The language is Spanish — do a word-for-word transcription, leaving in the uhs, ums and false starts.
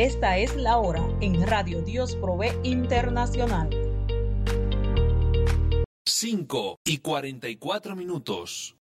Esta es la hora en Radio Dios Provee Internacional. cinco y cuarenta y cuatro minutos.